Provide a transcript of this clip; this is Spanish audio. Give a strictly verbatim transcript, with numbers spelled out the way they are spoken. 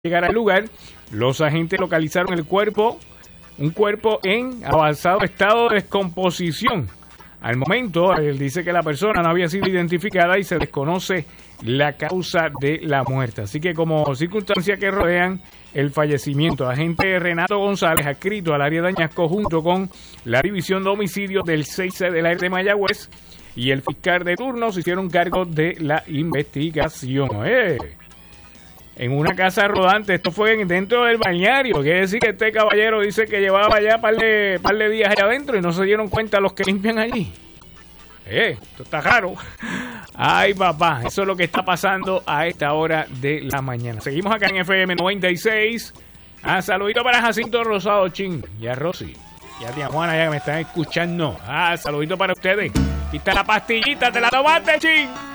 llegar al lugar, los agentes localizaron el cuerpo, un cuerpo en avanzado estado de descomposición. Al momento, él dice que la persona no había sido identificada y se desconoce la causa de la muerte. Así que como circunstancias que rodean el fallecimiento, agente Renato González, adscrito al área de Añasco, junto con la división de homicidios del seis C del área de Mayagüez y el fiscal de turno, se hicieron cargo de la investigación. ¡Eh! En una casa rodante, esto fue dentro del balneario. Quiere decir que este caballero dice que llevaba ya par de, par de días allá adentro y no se dieron cuenta los que limpian allí. Eh, esto está raro. Ay, papá, eso es lo que está pasando a esta hora de la mañana. Seguimos acá en F M noventa y seis. Ah, saludito para Jacinto Rosado, Chin, y a Rosy, y a tía Juana, ya que me están escuchando. Ah, saludito para ustedes. Aquí está la pastillita, te la tomaste, Chin.